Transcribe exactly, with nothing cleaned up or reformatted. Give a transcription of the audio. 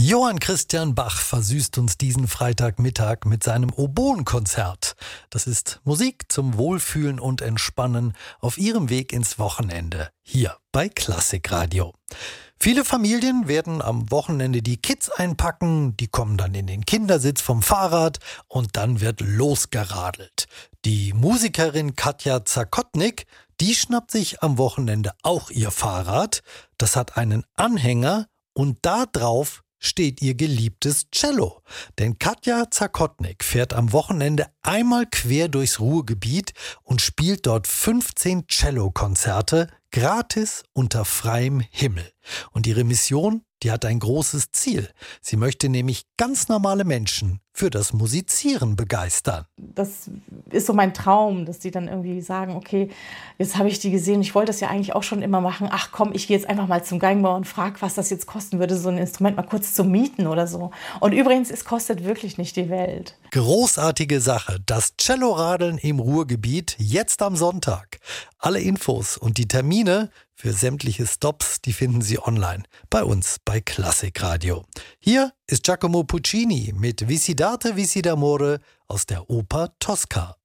Johann Christian Bach versüßt uns diesen Freitagmittag mit seinem Oboenkonzert. Das ist Musik zum Wohlfühlen und Entspannen auf ihrem Weg ins Wochenende, hier bei Klassikradio. Viele Familien werden am Wochenende die Kids einpacken, die kommen dann in den Kindersitz vom Fahrrad und dann wird losgeradelt. Die Musikerin Katja Zakotnik, die schnappt sich am Wochenende auch ihr Fahrrad. Das hat einen Anhänger und da drauf steht ihr geliebtes Cello. Denn Katja Zakotnik fährt am Wochenende einmal quer durchs Ruhrgebiet und spielt dort fünfzehn Cellokonzerte gratis unter freiem Himmel. Und ihre Mission, die hat ein großes Ziel. Sie möchte nämlich ganz normale Menschen für das Musizieren begeistern. Das ist so mein Traum, dass die dann irgendwie sagen, okay, jetzt habe ich die gesehen, ich wollte das ja eigentlich auch schon immer machen. Ach komm, ich gehe jetzt einfach mal zum Geigenbauer und frage, was das jetzt kosten würde, so ein Instrument mal kurz zu mieten oder so. Und übrigens, es kostet wirklich nicht die Welt. Großartige Sache, das Celloradeln im Ruhrgebiet, jetzt am Sonntag. Alle Infos und die Termine für sämtliche Stops, die finden Sie online bei uns bei Klassikradio. Hier ist Giacomo Puccini mit Visidate Visidamore aus der Oper Tosca.